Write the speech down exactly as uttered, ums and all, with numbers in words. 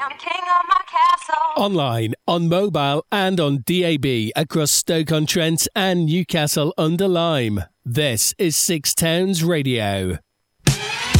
I'm king of my castle. Online, on mobile and on D A B across Stoke-on-Trent and Newcastle under Lyme. This is Six Towns Radio.